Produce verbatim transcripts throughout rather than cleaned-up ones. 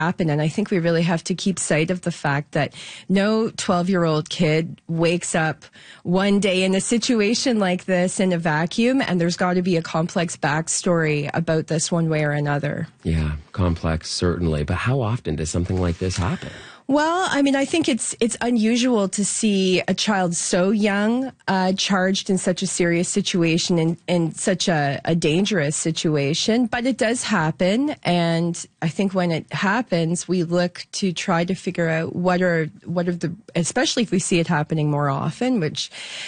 happen. And I think we really have to keep sight of the fact that no twelve-year-old kid wakes up one day in a situation like this in a vacuum, and there's got to be a complex backstory about this one way or another. Yeah, complex, certainly. But how often does something like this happen? Well, I mean, I think it's it's unusual to see a child so young uh, charged in such a serious situation and in, in such a, a dangerous situation, but it does happen. And I think when it happens, we look to try to figure out what are what are the, especially if we see it happening more often, which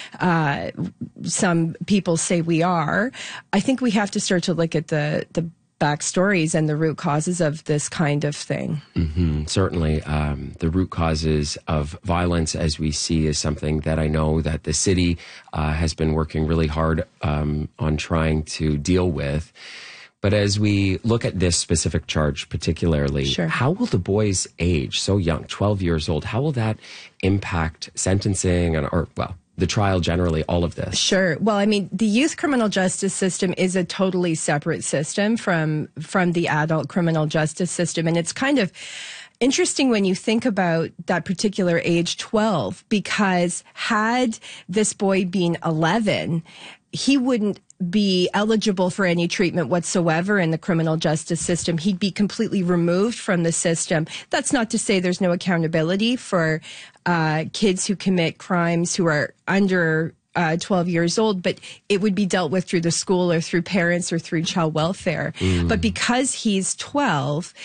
uh, some people say we are. I think we have to start to look at the the backstories and the root causes of this kind of thing. Mm-hmm. Certainly, um, the root causes of violence, as we see, is something that I know that the city uh, has been working really hard um, on trying to deal with. But as we look at this specific charge particularly, sure. How will the boy's age, so young, twelve years old, how will that impact sentencing and, or, well, the trial generally, all of this? Sure. Well, I mean, the youth criminal justice system is a totally separate system from from the adult criminal justice system. And it's kind of interesting when you think about that particular age, twelve, because had this boy been eleven, he wouldn't be eligible for any treatment whatsoever in the criminal justice system. He'd be completely removed from the system. That's not to say there's no accountability for uh, kids who commit crimes who are under uh, twelve years old, but it would be dealt with through the school or through parents or through child welfare. Mm. But because he's twelve,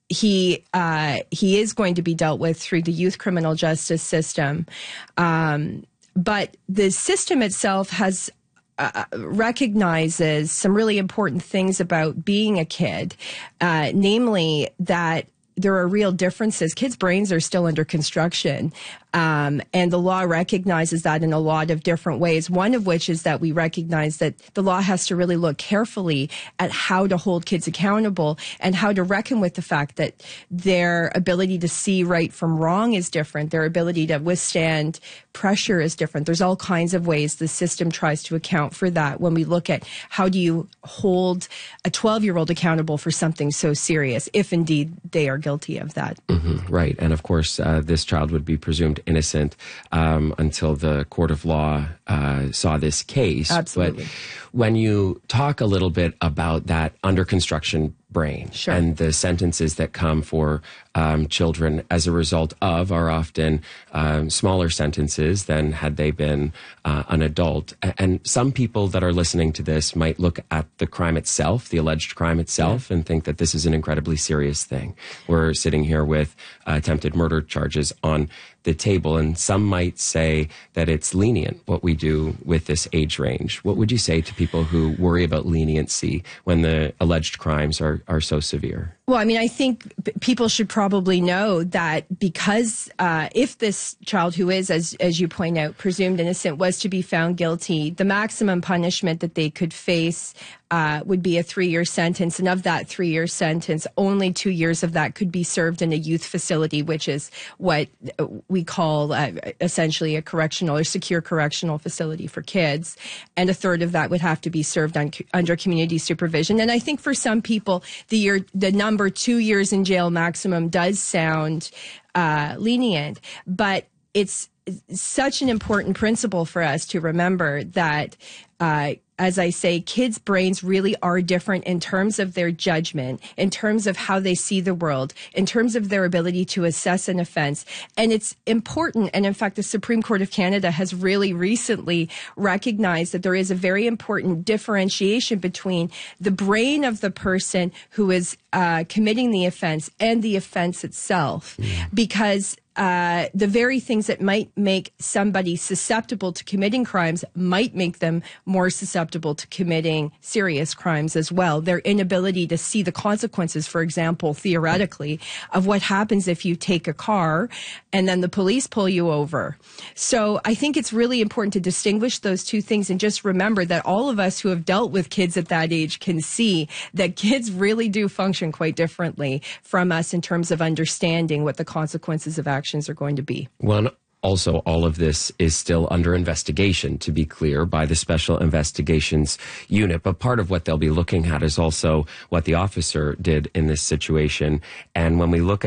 he uh, he is going to be dealt with through the youth criminal justice system. Um, but the system itself has Uh, recognizes some really important things about being a kid, uh, namely that there are real differences. Kids' brains are still under construction, um, and the law recognizes that in a lot of different ways, one of which is that we recognize that the law has to really look carefully at how to hold kids accountable and how to reckon with the fact that their ability to see right from wrong is different. Their ability to withstand pressure is different. There's all kinds of ways the system tries to account for that when we look at how do you hold a twelve-year-old accountable for something so serious, if indeed they are guilty of that. Mm-hmm, right. And of course, uh, this child would be presumed innocent um, until the court of law uh, saw this case. Absolutely. But when you talk a little bit about that under construction brain, sure. and the sentences that come for um, children as a result of are often um, smaller sentences than had they been uh, an adult. And some people that are listening to this might look at the crime itself, the alleged crime itself, yeah. and think that this is an incredibly serious thing. We're sitting here with uh, attempted murder charges on the table, and some might say that it's lenient what we do with this age range. What would you say to people who worry about leniency when the alleged crimes are, are so severe? Well, I mean, I think p- people should probably know that because uh, if this child who is, as as you point out, presumed innocent was to be found guilty, the maximum punishment that they could face uh, would be a three-year sentence. And of that three-year sentence, only two years of that could be served in a youth facility, which is what we call uh, essentially a correctional or secure correctional facility for kids. And a third of that would have to be served on, under community supervision. And I think for some people, the year, the number two years in jail maximum does sound uh, lenient, but it's such an important principle for us to remember that, uh, as I say, kids' brains really are different in terms of their judgment, in terms of how they see the world, in terms of their ability to assess an offense. And it's important. And in fact, the Supreme Court of Canada has really recently recognized that there is a very important differentiation between the brain of the person who is uh, committing the offense and the offense itself. Yeah. Because Uh, the very things that might make somebody susceptible to committing crimes might make them more susceptible to committing serious crimes as well. Their inability to see the consequences, for example, theoretically, of what happens if you take a car and then the police pull you over. So I think it's really important to distinguish those two things and just remember that all of us who have dealt with kids at that age can see that kids really do function quite differently from us in terms of understanding what the consequences of action are going to be. One, also, all of this is still under investigation, to be clear, by the Special Investigations Unit. But part of what they'll be looking at is also what the officer did in this situation. And when we look at